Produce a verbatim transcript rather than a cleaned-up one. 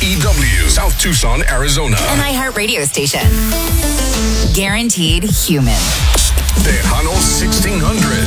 E W, South Tucson, Arizona. An iHeart radio station. Guaranteed human. Tejano sixteen hundred.